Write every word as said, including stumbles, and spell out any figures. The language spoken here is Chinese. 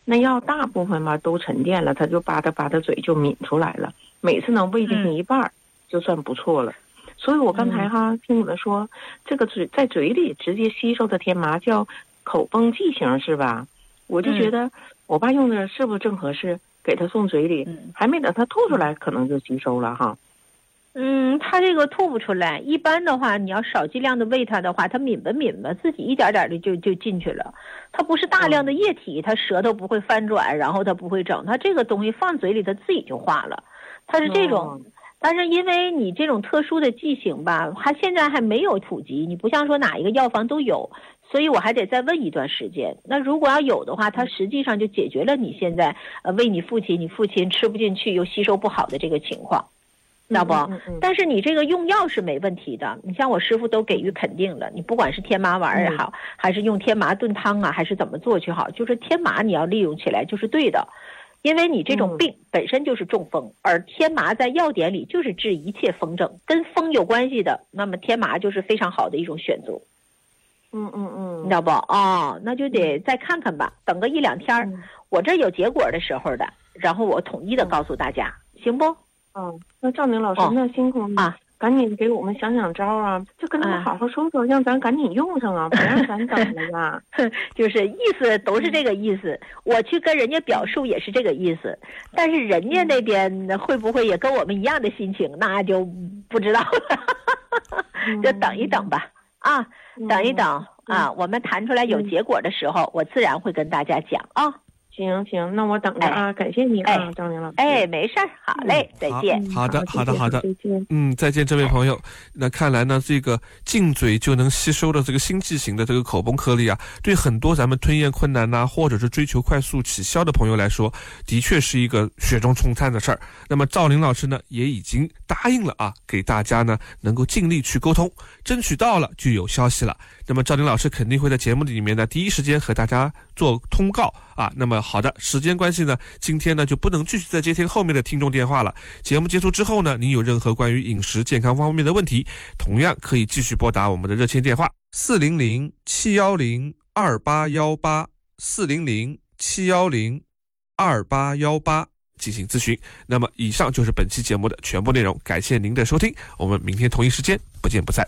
那药大部分嘛都沉淀了，他就吧嗒吧嗒嘴就抿出来了，每次能喂进去一半就算不错了。所以我刚才哈、嗯、听你们说，这个嘴在嘴里直接吸收的天麻叫口崩剂型是吧？我就觉得我爸用的是不是正合适，给他送嘴里，嗯、还没等他吐出来，可能就吸收了哈。 嗯，他这个吐不出来，一般的话，你要少剂量的喂他的话，他抿吧抿吧，自己一点点的就就进去了。它不是大量的液体，他舌头不会翻转，然后他不会整，他这个东西放嘴里，他自己就化了。它是这种。嗯，但是因为你这种特殊的剂型吧，它现在还没有普及，你不像说哪一个药房都有，所以我还得再问一段时间。那如果要有的话，它实际上就解决了你现在呃喂你父亲，你父亲吃不进去又吸收不好的这个情况，知道不？ 嗯嗯嗯、 但是你这个用药是没问题的，你像我师傅都给予肯定了，你不管是天麻丸也好，嗯、还是用天麻炖汤啊，还是怎么做去好，就是天麻你要利用起来就是对的。因为你这种病本身就是中风，而天麻在药典里就是治一切风症，跟风有关系的，那么天麻就是非常好的一种选择。 嗯嗯嗯， 你知道不？哦，那就得再看看吧，等个一两天、嗯、我这有结果的时候的，然后我统一的告诉大家，嗯、行不？ 嗯，那赵明老师，哦、那辛苦你啊。 赶紧给我们想想招啊，就跟他们好好说说，嗯、让咱赶紧用上啊，不让咱等了呀。 就是意思都是这个意思，我去跟人家表述也是这个意思，但是人家那边会不会也跟我们一样的心情，那就不知道了。就等一等吧，啊，等一等啊，我们谈出来有结果的时候，我自然会跟大家讲啊。 行行，那我等着啊，哎、感谢你啊，张明老师。 哎，没事儿，好嘞，再见。 好的，好的，好的， 再见。 嗯，再见，这位朋友。那看来呢，这个进嘴就能吸收的这个新剂型的这个口崩颗粒啊，对很多咱们吞咽困难呐、啊，或者是追求快速起效的朋友来说，的确是一个雪中送炭的事儿。那么赵林老师呢，也已经答应了啊，给大家呢能够尽力去沟通，争取到了就有消息了。那么赵林老师肯定会在节目里面呢，第一时间和大家做通告啊。那么好的，时间关系呢，今天呢就不能继续再接听后面的听众电话了。节目结束之后呢，您有任何关于饮食健康方面的问题，同样可以继续拨打我们的热线电话四零零七一零二八一八四零零七一零二八一八进行咨询。那么以上就是本期节目的全部内容，感谢您的收听，我们明天同一时间不见不散。